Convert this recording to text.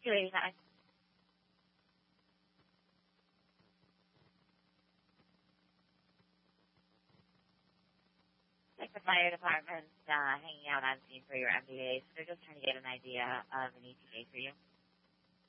See you later, guys. Like the fire department hanging out on scene for your MBA, so they're just trying to get an idea of an ETA for you.